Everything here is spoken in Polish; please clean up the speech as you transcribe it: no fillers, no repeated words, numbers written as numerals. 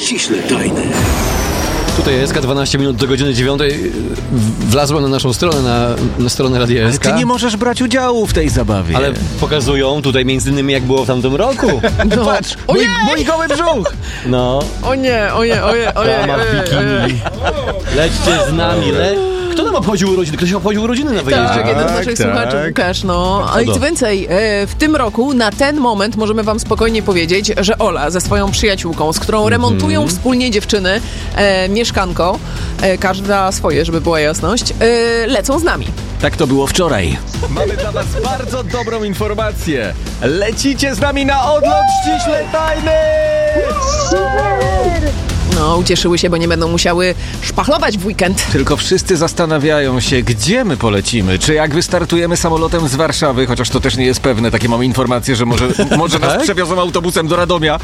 ściśle tajne. Tutaj jest 12 minut do godziny 9. Wlazła na naszą stronę, na stronę Radia SK. Ty nie możesz brać udziału w tej zabawie. Ale pokazują tutaj między innymi, jak było w tamtym roku. No. Patrz, mój goły brzuch! No. O nie. Dama w bikini. Lećcie z nami, Kto nam obchodził urodziny? Ktoś obchodził urodziny na wyjeździe? Tak, jeden z naszych słuchaczy, Łukasz, no. Ale co więcej, w tym roku, na ten moment możemy wam spokojnie powiedzieć, że Ola ze swoją przyjaciółką, z którą remontują wspólnie dziewczyny mieszkanko, każda swoje, żeby była jasność, lecą z nami. Tak to było wczoraj. Mamy dla was bardzo dobrą informację. Lecicie z nami na odlot ściśle tajny! No, ucieszyły się, bo nie będą musiały szpachlować w weekend. Tylko wszyscy zastanawiają się, gdzie my polecimy. Czy jak wystartujemy samolotem z Warszawy, chociaż to też nie jest pewne, takie mamy informacje, że może nas przewiozą autobusem do Radomia.